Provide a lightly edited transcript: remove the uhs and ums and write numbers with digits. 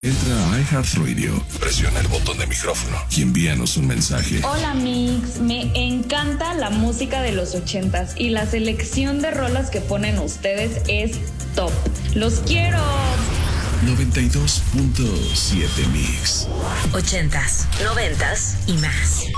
Entra a iHeartRadio, presiona el botón de micrófono y envíanos un mensaje. Hola Mix, me encanta la música de los 80s y la selección de rolas que ponen ustedes es top. ¡Los quiero! 92.7 Mix. 80s, 90s y más.